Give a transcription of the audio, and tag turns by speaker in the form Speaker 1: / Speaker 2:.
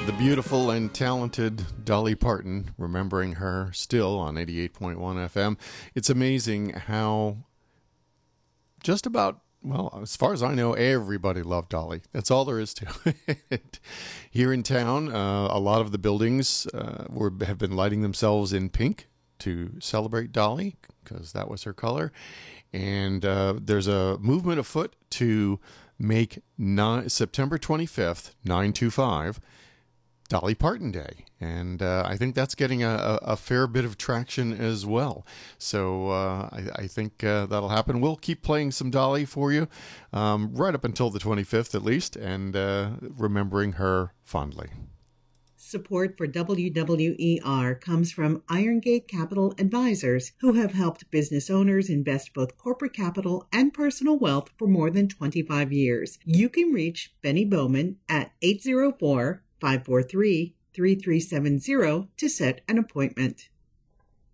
Speaker 1: The beautiful and talented Dolly Parton, remembering her still on 88.1 FM. It's amazing how just about, well, as far as I know, everybody loved Dolly. That's all there is to it. Here in town, a lot of the buildings have been lighting themselves in pink to celebrate Dolly, because that was her color. And there's a movement afoot to make September 25th, 925, Dolly Parton Day. And I think that's getting a fair bit of traction as well. So I think that'll happen. We'll keep playing some Dolly for you right up until the 25th at least, and remembering her fondly.
Speaker 2: Support for WWER comes from Irongate Capital Advisors, who have helped business owners invest both corporate capital and personal wealth for more than 25 years. You can reach Benny Bowman at 804-543-3370 to set an appointment.